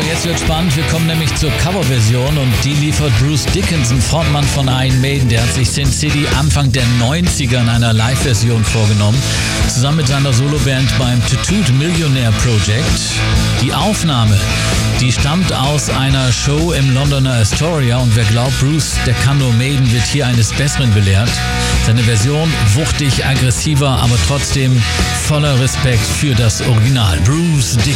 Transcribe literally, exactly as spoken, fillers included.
jetzt wird spannend. Wir kommen nämlich zur Coverversion und die liefert Bruce Dickinson, Frontmann von Iron Maiden. Der hat sich Sin City Anfang der neunziger in einer Live-Version vorgenommen, zusammen mit seiner Soloband beim Tattooed Millionaire Project. Die Aufnahme, die stammt aus einer Show im Londoner Astoria und wer glaubt, Bruce, der kann nur Maiden, wird hier eines Besseren belehrt. Seine Version wuchtig, aggressiver, aber trotzdem voller Respekt für das Original. Bruce Dickinson.